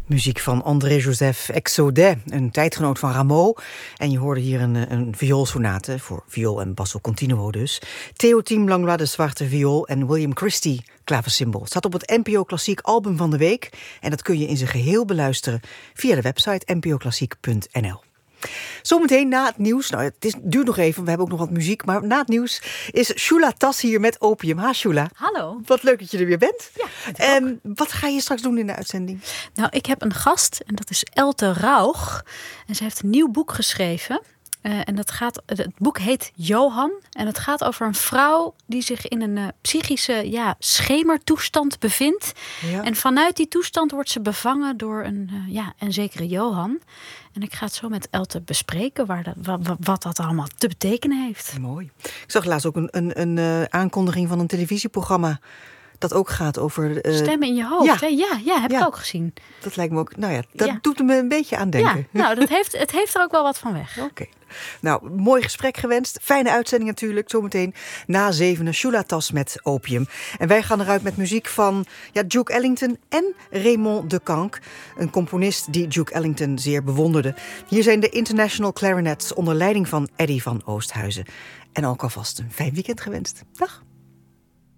Muziek van André-Joseph Exaudet, een tijdgenoot van Rameau. En je hoorde hier een vioolsonate, voor viool en basso continuo dus. Théotime Langlois de zwarte viool en William Christie klaversymbol. Het staat op het NPO Klassiek album van de week. En dat kun je in zijn geheel beluisteren via de website npoklassiek.nl. Zometeen na het nieuws, duurt nog even, we hebben ook nog wat muziek, maar na het nieuws is Shula Tas hier met Opium. Ha, Shula. Hallo. Wat leuk dat je er weer bent. Ja, en wat ga je straks doen in de uitzending? Nou, ik heb een gast en dat is Elte Rauch. En ze heeft een nieuw boek geschreven. En het boek heet Johan. En het gaat over een vrouw die zich in een psychische schemertoestand bevindt. Ja. En vanuit die toestand wordt ze bevangen door een zekere Johan. En ik ga het zo met Elte bespreken wat dat allemaal te betekenen heeft. Mooi. Ik zag laatst ook een aankondiging van een televisieprogramma dat ook gaat over stemmen in je hoofd. Ja, heb ik ook gezien. Dat lijkt me ook, doet me een beetje aan denken. Ja, nou, het heeft er ook wel wat van weg. Oké. Nou, mooi gesprek gewenst. Fijne uitzending natuurlijk. Zometeen na 7 Shula Tas met Opium. En wij gaan eruit met muziek van Duke Ellington en Raymond de Canck. Een componist die Duke Ellington zeer bewonderde. Hier zijn de International Clarinets onder leiding van Eddy van Oosthuizen. En ook alvast een fijn weekend gewenst. Dag.